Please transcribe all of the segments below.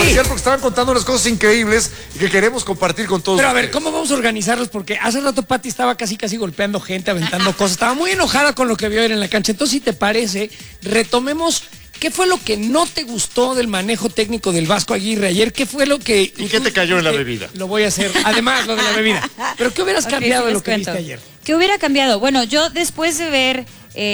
comercial porque estaban contando unas cosas increíbles y que queremos compartir con todos. Pero a ver, ustedes. ¿cómo vamos a organizarlos? Porque hace rato Pati estaba casi golpeando gente, aventando cosas. Estaba muy enojada con lo que vio ayer en la cancha. Entonces, si te parece, retomemos. ¿Qué fue lo que no te gustó del manejo técnico del Vasco Aguirre ayer? ¿Qué fue lo que... ¿Y qué te cayó en la bebida? Lo voy a hacer. Además, lo de la bebida. ¿Pero qué hubieras cambiado de lo que viste ayer? ¿Qué hubiera cambiado? Bueno, yo después de ver...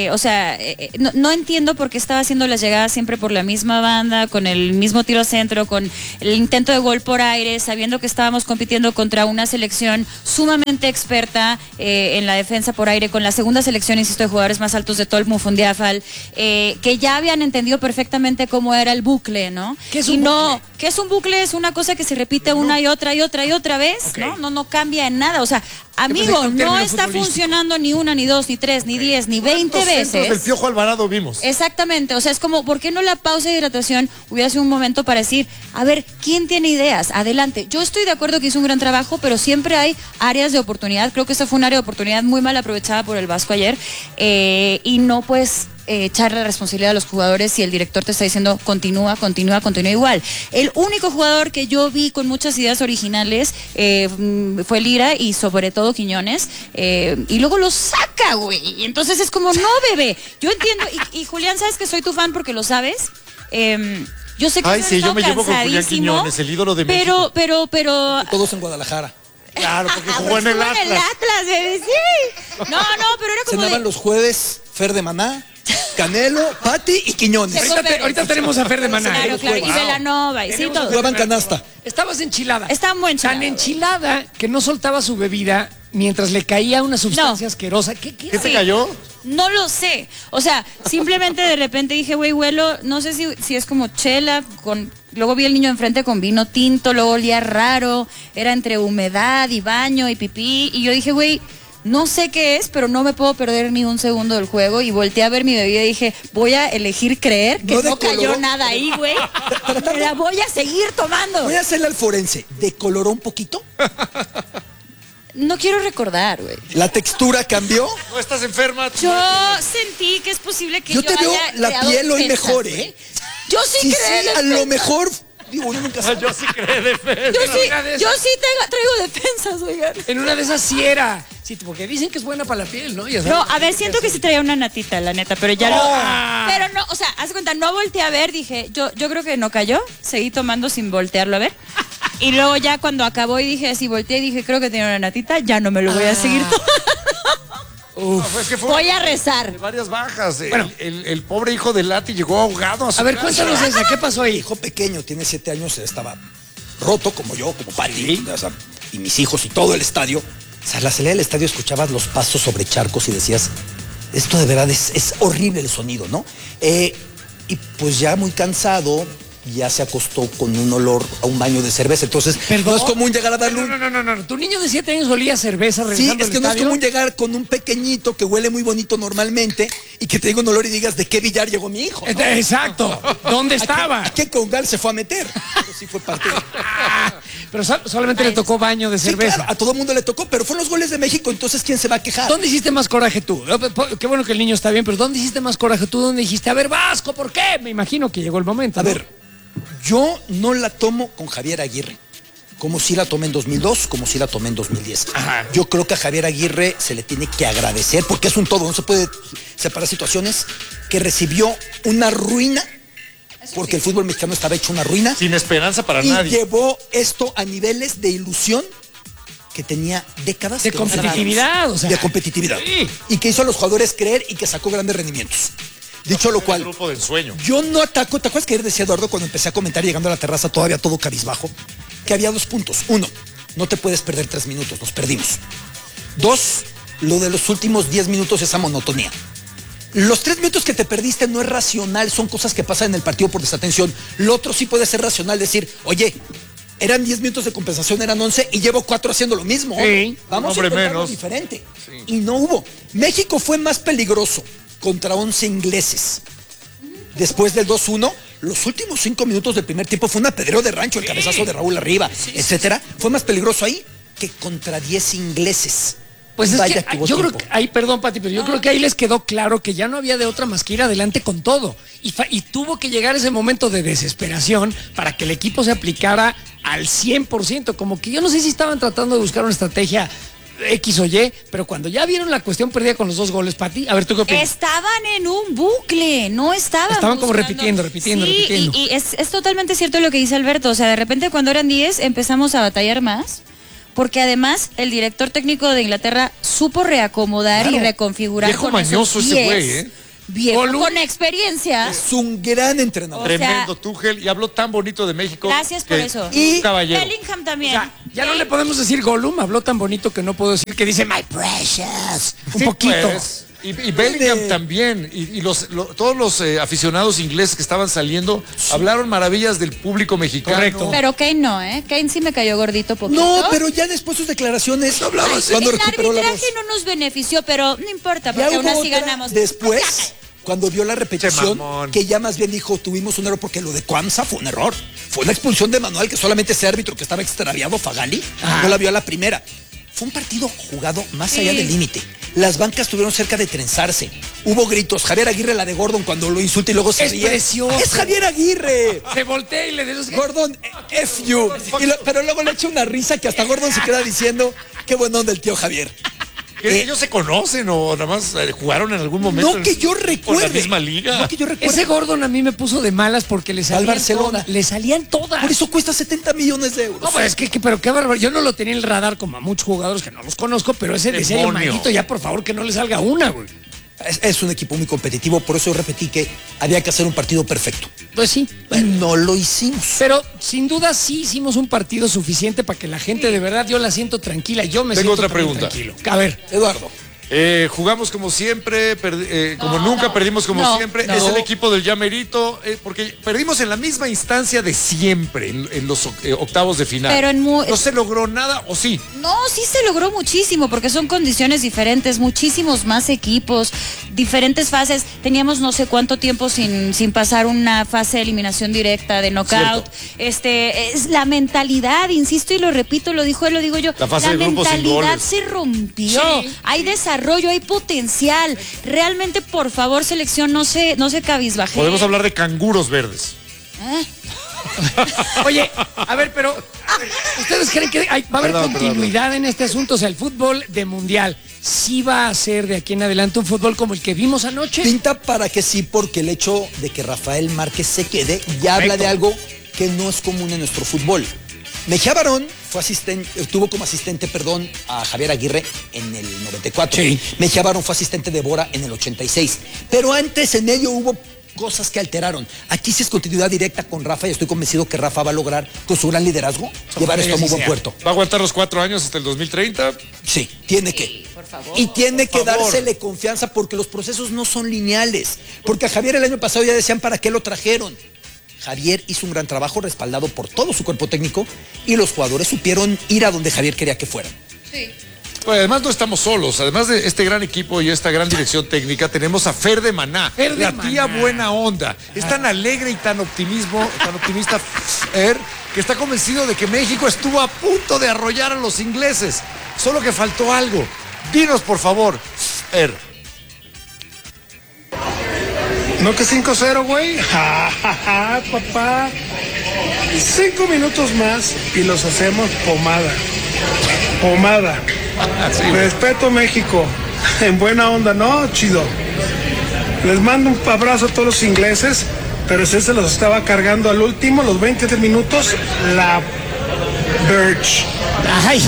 no entiendo por qué estaba haciendo las llegadas siempre por la misma banda, con el mismo tiro centro, con el intento de gol por aire, sabiendo que estábamos compitiendo contra una selección sumamente experta en la defensa por aire, con la segunda selección, insisto, de jugadores más altos de todo el Mundial, que ya habían entendido perfectamente cómo era el bucle, ¿no? ¿Qué es un bucle? ¿Qué es un bucle? Es una cosa que se repite una y otra vez, Okay. ¿no? No cambia en nada, o sea, amigo, no está funcionando ni una, ni dos, ni tres, ni 10, ni 20 veces. Del Piojo Alvarado vimos. Exactamente, o sea, es como, ¿por qué no la pausa de hidratación hubiera sido un momento para decir, a ver, ¿quién tiene ideas? Adelante. Yo estoy de acuerdo que hizo un gran trabajo, pero siempre hay áreas de oportunidad. Creo que esta fue un área de oportunidad muy mal aprovechada por el Vasco ayer, y no puedes echarle la responsabilidad a los jugadores si el director te está diciendo continúa igual. El único jugador que yo vi con muchas ideas originales fue Lira y sobre todo Quiñones, y luego lo saca, güey, y entonces es como, no, bebé, yo entiendo, y Julián, sabes que soy tu fan porque lo sabes, yo sé que Ay, sí, yo me llevo con Julián Quiñones, el ídolo de México. pero Todos en Guadalajara. Claro, porque jugó en el Atlas. bebé, sí. No, pero era como Cenaban los jueves Fer de Maná, Canelo, Pati y Quiñones. Ahorita tenemos a Fer de Maná. Claro, y Belanova, y sí, todo. Jugaban canasta. Estabas enchilada. Estaba muy enchilada. Tan enchilada que no soltaba su bebida mientras le caía una sustancia asquerosa. ¿Qué ¿Qué te cayó? No lo sé. O sea, simplemente de repente dije, güey, huelo, no sé si es como chela, luego vi el niño enfrente con vino tinto, luego olía raro, era entre humedad y baño y pipí, y yo dije, güey, no sé qué es, pero no me puedo perder ni un segundo del juego, y volteé a ver mi bebida y dije, voy a elegir creer que no cayó nada ahí, güey. Me la voy a seguir tomando. Voy a hacerle al forense. ¿Decoloró un poquito? No quiero recordar, güey. ¿La textura cambió? ¿No estás enferma? Yo sentí que es posible que Yo te veo haya la creado piel hoy defensas, mejor, güey. ¿eh? Yo sí creo a lo mejor... Digo, uno nunca sabe. Yo sí creo defensa. Yo sí traigo defensas, oigan. En una de esas sí era. Sí, porque dicen que es buena para la piel, ¿no? Ya sabes. No, a ver, siento que sí traía una natita, la neta, pero ya Pero no, o sea, haz de cuenta, no volteé a ver, dije, yo creo que no cayó, seguí tomando sin voltearlo a ver. Y luego ya cuando acabó y dije, así volteé y dije, creo que tenía una natita, ya no me lo voy a seguir tomando. No, es que Voy a rezar. Varias bajas. Bueno. El pobre hijo de Lati llegó ahogado a su A ver, casa. cuéntanos esa, ¿qué pasó Mi ahí? hijo pequeño, tiene 7 años, estaba roto como yo, como Pati, o sea, y mis hijos y todo el estadio. O sea, a la salida del estadio escuchabas los pasos sobre charcos y decías, esto de verdad es horrible el sonido, ¿no? Y pues ya muy cansado, ya se acostó con un olor a un baño de cerveza. Entonces, ¿Perdón? no es común llegar a darle un... No. Tu niño de 7 años olía a cerveza Sí, regresando es que al no es estadio. común llegar con un pequeñito que huele muy bonito normalmente y que te diga un olor y digas, ¿de qué billar llegó mi hijo? ¿No? Exacto. ¿Dónde estaba? ¿A qué congal se fue a meter? Pero sí fue parte de... Pero solamente le tocó baño de Sí, cerveza. claro, a todo el mundo le tocó, pero fueron los goles de México, entonces ¿quién se va a quejar? ¿Dónde hiciste más coraje tú? Qué bueno que el niño está bien, pero ¿dónde hiciste más coraje tú? ¿Dónde dijiste, a ver, Vasco, ¿por qué? Me imagino que llegó el momento. A ¿no? ver, yo no la tomo con Javier Aguirre, como si la tomé en 2002, como si la tomé en 2010. Ajá. Yo creo que a Javier Aguirre se le tiene que agradecer, porque es un todo, no se puede separar situaciones, que recibió una ruina, porque el fútbol mexicano estaba hecho una ruina. Sin esperanza para y nadie. llevó esto a niveles de ilusión que tenía décadas. De competitividad, o sea. De competitividad. Sí. Y que hizo a los jugadores creer y que sacó grandes rendimientos. Dicho lo cual, Grupo de ensueño. yo no ataco. ¿Te acuerdas que ayer decía Eduardo cuando empecé a comentar llegando a la terraza todavía todo cabizbajo? Que había 2 puntos. 1, no te puedes perder 3 minutos, nos perdimos. 2, lo de los últimos 10 minutos, esa monotonía. Los 3 minutos que te perdiste no es racional, son cosas que pasan en el partido por desatención. Lo otro sí puede ser racional, decir, oye, eran 10 minutos de compensación, eran 11 y llevo 4 haciendo lo mismo. Sí, Vamos a hombre, intentar algo menos. diferente. Sí. Y no hubo. México fue más peligroso contra 11 ingleses. Después del 2-1, los últimos 5 minutos del primer tiempo fue un apedreo de rancho, el cabezazo de Raúl arriba, etcétera. Fue más peligroso ahí que contra 10 ingleses. Pues es Vaya, que tuvo yo creo tiempo. que ahí, perdón, Pati, pero yo creo que ahí les quedó claro que ya no había de otra más que ir adelante con todo. Y tuvo que llegar ese momento de desesperación para que el equipo se aplicara al 100%. Como que yo no sé si estaban tratando de buscar una estrategia X o Y, pero cuando ya vieron la cuestión perdida con los 2 goles, Pati, a ver, ¿tú qué opinas? Estaban en un bucle, no estaban. Estaban como buscando. repitiendo. Y es totalmente cierto lo que dice Alberto. O sea, de repente cuando eran 10 empezamos a batallar más. Porque además el director técnico de Inglaterra supo reacomodar y reconfigurar Viejo con mañoso esos ese 10. güey, ¿eh? Viejo Gollum. con experiencia. Es un gran entrenador. O sea, Tremendo Tuchel y habló tan bonito de México. Gracias por que eso. Y Y caballero. Bellingham O también. sea, ya no le podemos decir Gollum, habló tan bonito que no puedo decir que dice My Precious. Un Sí, poquito. pues. Y Bellingham también, y todos los aficionados ingleses que estaban saliendo hablaron maravillas del público mexicano. Correcto. Pero Kane no, ¿eh? Kane sí me cayó gordito poquito. No, pero ya después sus declaraciones cuando el recuperó la voz. arbitraje no nos benefició, pero no importa, Ya porque aún hubo así otra ganamos. después, cuando vio la Che, repetición, mamón. que ya más bien dijo, tuvimos un error porque lo de Cuamsa fue un error. Fue una expulsión de Manuel que solamente ese árbitro que estaba extraviado, Fagali, no la vio a la primera. Fue un partido jugado más allá del límite. Las bancas estuvieron cerca de trenzarse. Hubo gritos. Javier Aguirre, la de Gordon, cuando lo insulta y luego se Es ríe. precioso. ¡Es Javier Aguirre! Se voltea y le dice Gordon, F you. Pero luego le echa una risa que hasta Gordon se queda diciendo, qué buen onda el tío Javier. ¿Ellos se conocen o nada más jugaron en algún momento? No que yo Por recuerde. la misma liga. No que yo recuerde. Ese Gordon a mí me puso de malas porque le al salían Barcelona. todas. Le salían todas. Por eso cuesta 70 millones de euros. No, pues es que pero qué bárbaro. Yo no lo tenía en el radar como a muchos jugadores que no los conozco, pero ese de serio, Demonio. maldito, ya por favor que no le salga una, güey. Es un equipo muy competitivo, por eso repetí que había que hacer un partido perfecto. Pues sí. Y no lo hicimos. Pero sin duda sí hicimos un partido suficiente para que la gente de verdad, yo la siento tranquila. Yo me Tengo siento otra también pregunta. tranquilo. A ver. Eduardo. Jugamos como siempre, como nunca, perdimos como no, siempre. no. Es el equipo del Yamerito, porque perdimos en la misma instancia de siempre, en los octavos de final. Pero no se logró nada, ¿o sí? No, sí se logró muchísimo, porque son condiciones diferentes, muchísimos más equipos, diferentes fases. Teníamos no sé cuánto tiempo sin pasar una fase de eliminación directa, de knockout. Es la mentalidad, insisto y lo repito, lo dijo él, lo digo yo. La fase de grupos sin mentalidad goles. se rompió. Sí. Hay desarrollo, hay potencial. Realmente, por favor, selección, no se cabizbaje. Podemos hablar de canguros verdes. Oye, a ver, pero a ver, ¿ustedes creen que va a haber continuidad en este asunto? O sea, el fútbol de mundial sí va a ser de aquí en adelante un fútbol como el que vimos anoche. Pinta para que sí, porque el hecho de que Rafael Márquez se quede ya habla de algo que no es común en nuestro fútbol. Mejía Barón tuvo como asistente, a Javier Aguirre en el 94. Sí. Mejía Barón fue asistente de Bora en el 86. Pero antes en ello hubo cosas que alteraron. Aquí sí es continuidad directa con Rafa y estoy convencido que Rafa va a lograr, con su gran liderazgo, llevar esto a muy buen puerto. ¿Va a aguantar los 4 años hasta el 2030? Sí, tiene que. Por favor. Y tiene que favor. dársele confianza porque los procesos no son lineales. Porque a Javier el año pasado ya decían para qué lo trajeron. Javier hizo un gran trabajo respaldado por todo su cuerpo técnico y los jugadores supieron ir a donde Javier quería que fueran. Sí. Pues además no estamos solos, además de este gran equipo y esta gran dirección técnica, tenemos a Fer de Maná, Fer de la tía Maná. buena onda. Es tan alegre y tan optimista Fer, que está convencido de que México estuvo a punto de arrollar a los ingleses. Solo que faltó algo. Dinos, por favor, Fer. ¿No que 5-0, güey? Ja, ja, ja, papá. 5 minutos más y los hacemos pomada. Pomada. Respeto México. En buena onda, ¿no? Chido. Les mando un abrazo a todos los ingleses, pero ese se los estaba cargando al último, los 20 minutos, la Birch. Ay.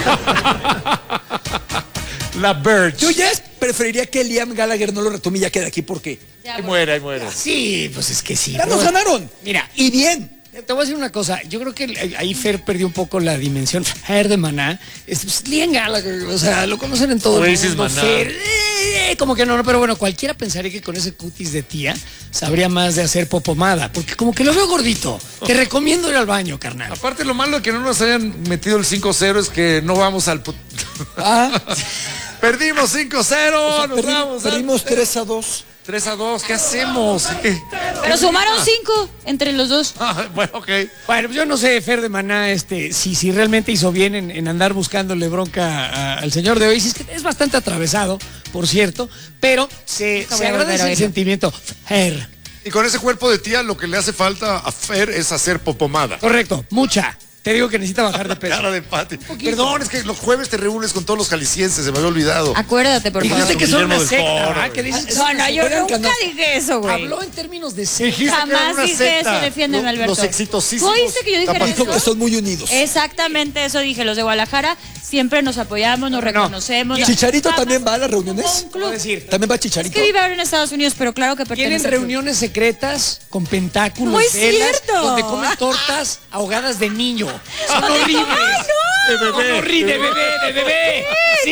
La Birch. Yo ya preferiría que Liam Gallagher no lo retome y ya quede aquí porque Ahí muere, ahí muere. Sí, pues es que sí. ya nos ganaron. Mira, Y bien. te voy a decir una cosa, yo creo que ahí Fer perdió un poco la dimensión. Fer de Maná, pues, Liam Gallagher, o sea, lo conocen en todo el Oasis mundo. Maná. Fer, como que no, pero bueno, cualquiera pensaría que con ese cutis de tía sabría más de hacer popomada, porque como que lo veo gordito. Te recomiendo ir al baño, carnal. Aparte, lo malo de que no nos hayan metido el 5-0 es que no vamos al... Ah, Perdimos 5-0, nos vamos. perdimos 3-2. 3-2, ¿qué hacemos? Pero sumaron 5 entre los dos. Bueno, ok. Bueno, yo no sé, Fer de Maná, si realmente hizo bien en andar buscándole bronca al señor de Oasis, que es bastante atravesado, por cierto, pero se agradece el sentimiento. Fer. Y con ese cuerpo de tía, lo que le hace falta a Fer es hacer popomada. Correcto, mucha. Te digo que necesita bajar de peso. Cara de Pati. Perdón, es que los jueves te reúnes con todos los jaliscienses, se me había olvidado. Acuérdate, por favor. Dijiste que son una Guillermo del secta, Toro, ¿verdad? Que dices que No, son una no, yo secta. nunca dije eso, güey. Habló en términos de secta. Dijiste que era Jamás una dije secta. eso, defiéndeme, Alberto. Los exitosísimos. ¿Tú oíste que yo dijera Dijo eso? que son muy unidos. Exactamente eso dije. Los de Guadalajara siempre nos apoyamos, nos reconocemos. ¿Chicharito Jamás también va a las como reuniones? un club. decir, También va Es Chicharito. que vive ahora en Estados Unidos, pero claro que pertenece tienen al club. reuniones secretas con pentáculos, No es velas, cierto. donde comen tortas ahogadas de niño. Son horribles. De bebé. De bebé.